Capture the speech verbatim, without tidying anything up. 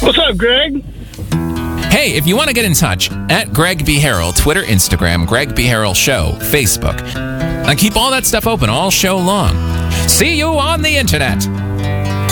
What's up, Greg? Hey, if you want to get in touch, at Greg B. Harrell, Twitter, Instagram, Greg B. Harrell Show, Facebook. And keep all that stuff open all show long. See you on the internet.